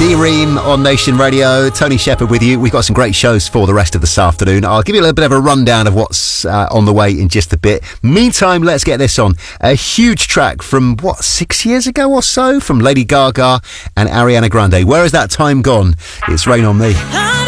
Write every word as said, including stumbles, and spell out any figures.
Dee Ream on Nation Radio. Tony Shepherd with you. We've got some great shows for the rest of this afternoon. I'll give you a little bit of a rundown of what's uh, on the way in just a bit. Meantime, let's get this on. A huge track from, what, six years ago or so? From Lady Gaga and Ariana Grande. Where has that time gone? It's Rain on Me.